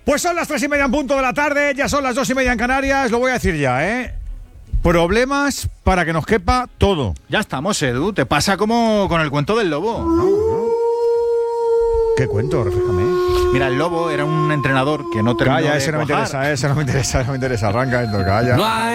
Pues son las 3:30 en punto de la tarde, ya son las 2:30 en Canarias, lo voy a decir ya, ¿eh? Problemas para que nos quepa todo. Ya estamos, Edu. Te pasa como con el cuento del lobo. ¿Qué cuento? Refrescame. Mira, el lobo era un entrenador que no terminó Calla, de ese no me cuajar. interesa, ese no me interesa, arranca esto, calla.